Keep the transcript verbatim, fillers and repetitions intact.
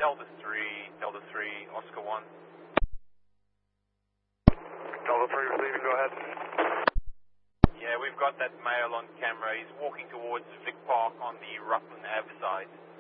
Delta three, Delta three, Oscar one. Delta three receiving, go ahead. Yeah, we've got that male on camera. He's walking towards Vic Park on the Rutland Ave side.